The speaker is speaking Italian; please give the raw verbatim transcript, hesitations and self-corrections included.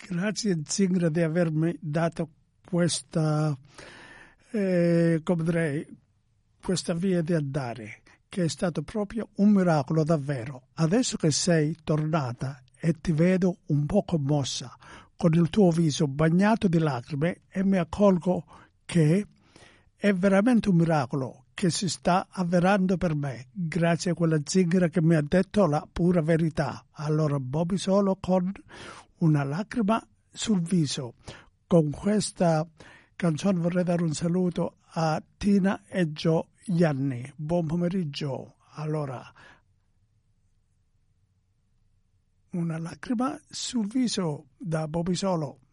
Grazie Zingra di avermi dato questa, eh, come direi, questa via di andare, che è stato proprio un miracolo davvero. Adesso che sei tornata e ti vedo un po' commossa, con il tuo viso bagnato di lacrime, e mi accorgo che è veramente un miracolo che si sta avverando per me, grazie a quella Zingra che mi ha detto la pura verità. Allora Bobby Solo con una lacrima sul viso. Con questa canzone vorrei dare un saluto a Tina e Gio Ianni. Buon pomeriggio. Allora, una lacrima sul viso da Bobby Solo.